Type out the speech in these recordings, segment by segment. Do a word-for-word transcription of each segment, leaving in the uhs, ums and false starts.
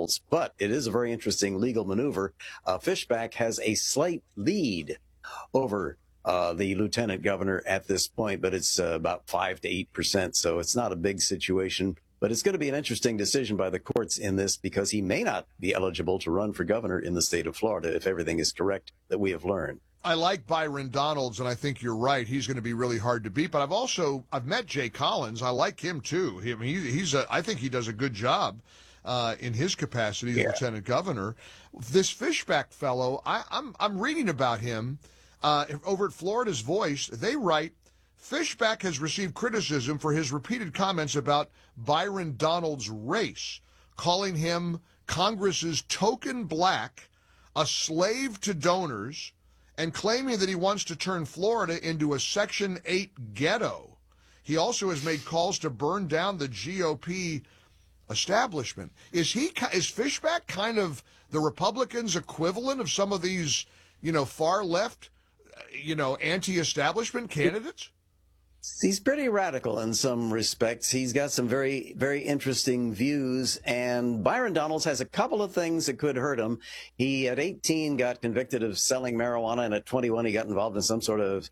Donalds, but it is a very interesting legal maneuver. Uh, Fishback has a slight lead over uh, the lieutenant governor at this point, but it's uh, about five to eight percent. So it's not a big situation. But it's going to be an interesting decision by the courts in this because he may not be eligible to run for governor in the state of Florida if everything is correct that we have learned. I like Byron Donalds, and I think you're right. He's going to be really hard to beat. But I've also I've met Jay Collins. I like him too. He, I mean, he, he's a, I think he does a good job uh, in his capacity as yeah. lieutenant governor. This Fishback fellow, I, I'm I'm reading about him uh, over at Florida's Voice. They write, Fishback has received criticism for his repeated comments about Byron Donalds' race, calling him Congress's token black, a slave to donors, and claiming that he wants to turn Florida into a Section eight ghetto. He also has made calls to burn down the G O P establishment. Is he is Fishback kind of the Republicans' equivalent of some of these, you know, far left, you know, anti-establishment candidates? He's pretty radical in some respects. He's got some very, very interesting views. And Byron Donalds has a couple of things that could hurt him. He, at eighteen, got convicted of selling marijuana, and at twenty-one, he got involved in some sort of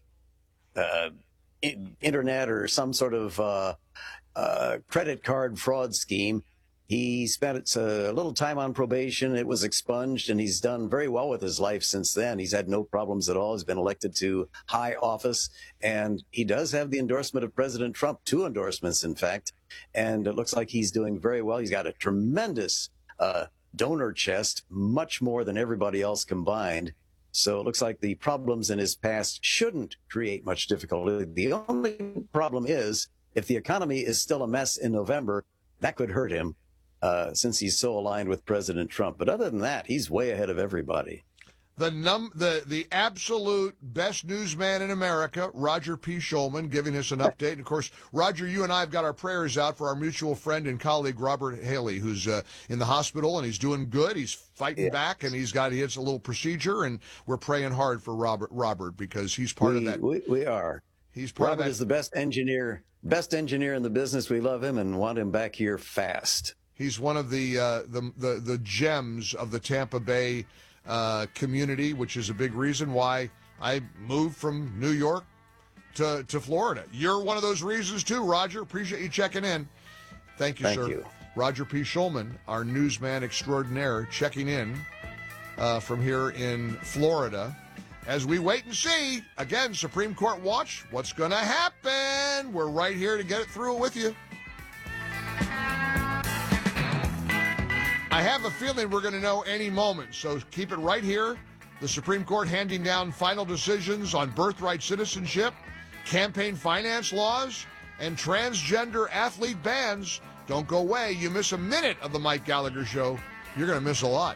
uh, internet or some sort of uh, uh, credit card fraud scheme. He spent a little time on probation. It was expunged, and he's done very well with his life since then. He's had no problems at all. He's been elected to high office, and he does have the endorsement of President Trump, two endorsements, in fact, and it looks like he's doing very well. He's got a tremendous uh, donor chest, much more than everybody else combined. So it looks like the problems in his past shouldn't create much difficulty. The only problem is if the economy is still a mess in November, that could hurt him. Uh, since he's so aligned with President Trump. But other than that, he's way ahead of everybody. The num the the absolute best newsman in America, Roger P. Shulman, giving us an update. And of course, Roger, you and I have got our prayers out for our mutual friend and colleague Robert Haley, who's uh, in the hospital, and he's doing good. He's fighting yeah. back, and he's got he has a little procedure, and we're praying hard for Robert Robert because he's part we, of that. We, we are. He's part Robert of that. is the best engineer, best engineer in the business. We love him and want him back here fast. He's one of the, uh, the the the gems of the Tampa Bay uh, community, which is a big reason why I moved from New York to, to Florida. You're one of those reasons too, Roger. Appreciate you checking in. Thank you, Thank sir. you. Roger P. Shulman, our newsman extraordinaire, checking in uh, from here in Florida. As we wait and see, again, Supreme Court watch, what's going to happen? We're right here to get it through with you. I have a feeling we're going to know any moment, so keep it right here. The Supreme Court handing down final decisions on birthright citizenship, campaign finance laws, and transgender athlete bans. Don't go away. You miss a minute of the Mike Gallagher Show, you're going to miss a lot.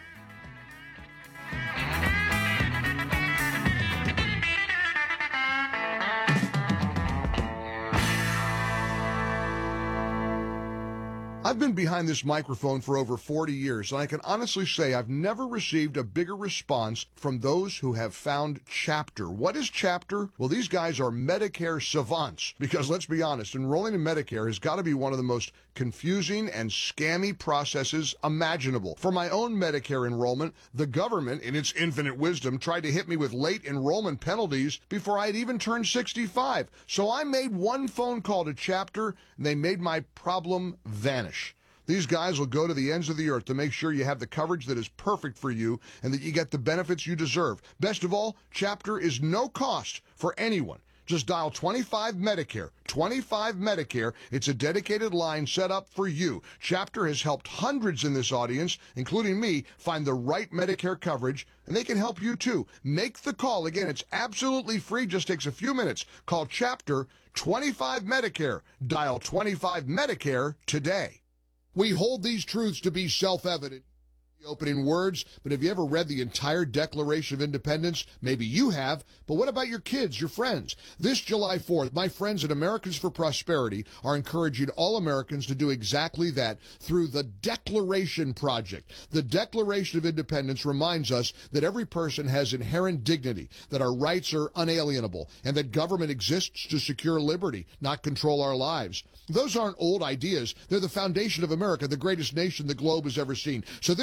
I've been behind this microphone for over forty years, and I can honestly say I've never received a bigger response from those who have found Chapter. What is Chapter? Well, these guys are Medicare savants, because let's be honest, enrolling in Medicare has got to be one of the most confusing and scammy processes imaginable. For my own Medicare enrollment, the government, in its infinite wisdom, tried to hit me with late enrollment penalties before I'd even turned sixty-five. So I made one phone call to Chapter, and they made my problem vanish. These guys will go to the ends of the earth to make sure you have the coverage that is perfect for you and that you get the benefits you deserve. Best of all, Chapter is no cost for anyone. Just dial twenty-five Medicare. twenty-five Medicare. It's a dedicated line set up for you. Chapter has helped hundreds in this audience, including me, find the right Medicare coverage, and they can help you too. Make the call. Again, it's absolutely free. Just takes a few minutes. Call Chapter twenty-five Medicare. Dial twenty-five Medicare today. We hold these truths to be self-evident. Opening words, but have you ever read the entire Declaration of Independence? Maybe you have, but what about your kids, your friends? This July fourth, my friends at Americans for Prosperity are encouraging all Americans to do exactly that through the Declaration Project. The Declaration of Independence reminds us that every person has inherent dignity, that our rights are unalienable, and that government exists to secure liberty, not control our lives. Those aren't old ideas. They're the foundation of America, the greatest nation the globe has ever seen. So this